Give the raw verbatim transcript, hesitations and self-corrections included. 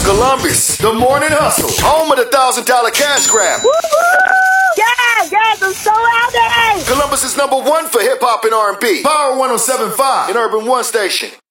Columbus, the morning hustle, home of the thousand dollar cash grab. Yeah, yes, I'm so happy. Columbus is number one for hip hop and R and B. Power one oh seven point five and Urban One Station.